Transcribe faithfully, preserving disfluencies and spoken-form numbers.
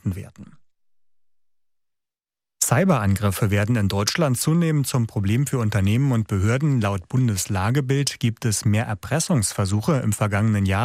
gehalten werden. Cyberangriffe werden in Deutschland zunehmend zum Problem für Unternehmen und Behörden. Laut Bundeslagebild gibt es mehr Erpressungsversuche im vergangenen Jahr